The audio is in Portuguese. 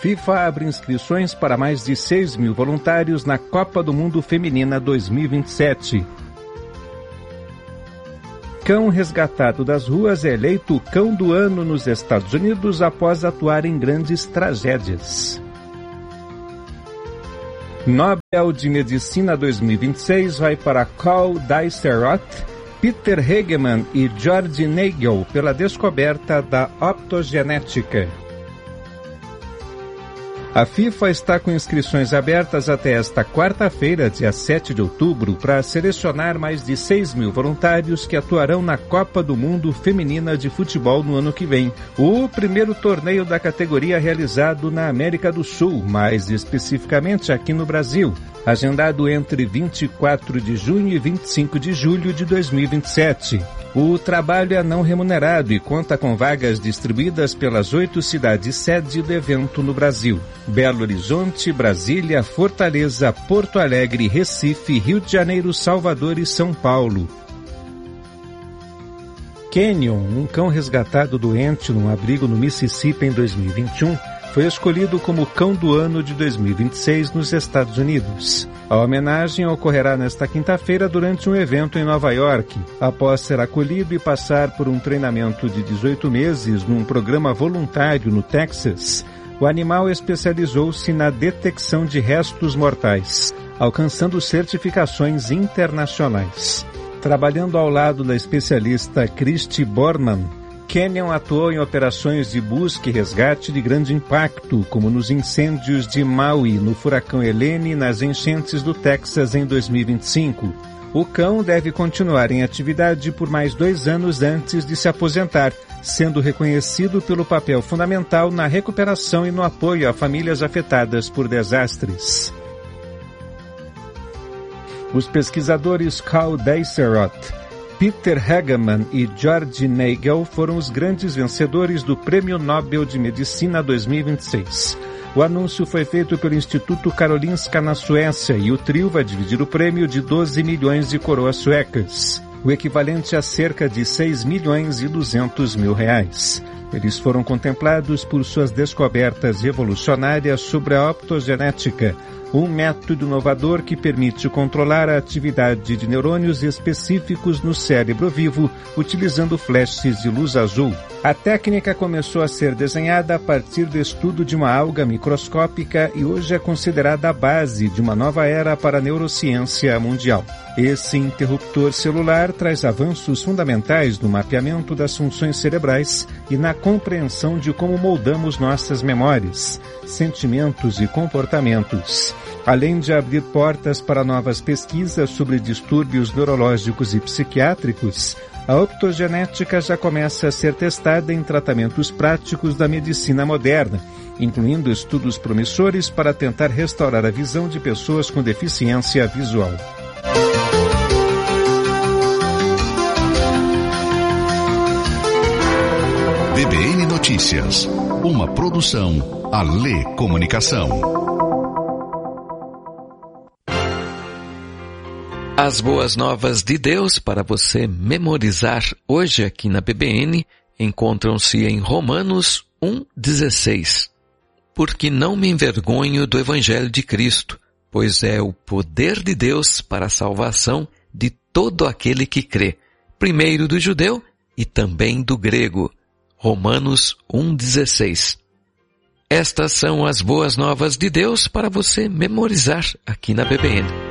FIFA abre inscrições para mais de 6 mil voluntários na Copa do Mundo Feminina 2027. Cão resgatado das ruas é eleito cão do ano nos Estados Unidos após atuar em grandes tragédias. Nobel de Medicina 2026 vai para Carl Diesterot, Peter Hegemann e George Nagel pela descoberta da optogenética. A FIFA está com inscrições abertas até esta quarta-feira, dia 7 de outubro, para selecionar mais de 6 mil voluntários que atuarão na Copa do Mundo Feminina de Futebol no ano que vem. O primeiro torneio da categoria realizado na América do Sul, mais especificamente aqui no Brasil, agendado entre 24 de junho e 25 de julho de 2027. O trabalho é não remunerado e conta com vagas distribuídas pelas 8 cidades sede do evento no Brasil: Belo Horizonte, Brasília, Fortaleza, Porto Alegre, Recife, Rio de Janeiro, Salvador e São Paulo. Canyon, um cão resgatado doente num abrigo no Mississippi em 2021, foi escolhido como cão do ano de 2026 nos Estados Unidos. A homenagem ocorrerá nesta quinta-feira durante um evento em Nova York. Após ser acolhido e passar por um treinamento de 18 meses num programa voluntário no Texas, o animal especializou-se na detecção de restos mortais, alcançando certificações internacionais. Trabalhando ao lado da especialista Christy Borman, Canyon atuou em operações de busca e resgate de grande impacto, como nos incêndios de Maui, no furacão Helene e nas enchentes do Texas em 2025. O cão deve continuar em atividade por mais 2 anos antes de se aposentar, sendo reconhecido pelo papel fundamental na recuperação e no apoio a famílias afetadas por desastres. Os pesquisadores Carl Diesterot, Peter Hegemann e George Nagel foram os grandes vencedores do Prêmio Nobel de Medicina 2026. O anúncio foi feito pelo Instituto Karolinska na Suécia e o trio vai dividir o prêmio de 12 milhões de coroas suecas, o equivalente a cerca de 6 milhões e 200 mil reais. Eles foram contemplados por suas descobertas revolucionárias sobre a optogenética, um método inovador que permite controlar a atividade de neurônios específicos no cérebro vivo, utilizando flashes de luz azul. A técnica começou a ser desenhada a partir do estudo de uma alga microscópica e hoje é considerada a base de uma nova era para a neurociência mundial. Esse interruptor celular traz avanços fundamentais no mapeamento das funções cerebrais e na compreensão de como moldamos nossas memórias, sentimentos e comportamentos. Além de abrir portas para novas pesquisas sobre distúrbios neurológicos e psiquiátricos, a optogenética já começa a ser testada em tratamentos práticos da medicina moderna, incluindo estudos promissores para tentar restaurar a visão de pessoas com deficiência visual. BBN Notícias, uma produção Alê Comunicação. As boas novas de Deus para você memorizar hoje aqui na BBN encontram-se em Romanos 1,16. Porque não me envergonho do Evangelho de Cristo, pois é o poder de Deus para a salvação de todo aquele que crê, primeiro do judeu e também do grego. Romanos 1,16. Estas são as boas novas de Deus para você memorizar aqui na BBN.